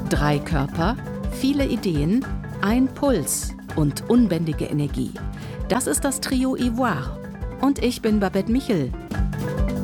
3 Körper, viele Ideen, ein Puls und unbändige Energie. Das ist das Trio Ivoire. Und ich bin Babette Michel.